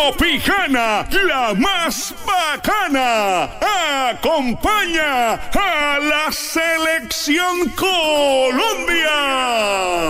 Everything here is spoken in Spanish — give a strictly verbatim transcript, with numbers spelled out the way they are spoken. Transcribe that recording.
Tropicana, la más bacana, acompaña a la Selección Colombia.